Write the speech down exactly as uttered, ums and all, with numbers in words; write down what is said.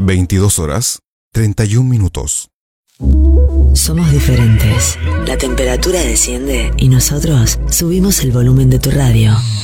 veintidós horas, treinta y un minutos. Somos diferentes. La temperatura desciende y nosotros subimos el volumen de tu radio.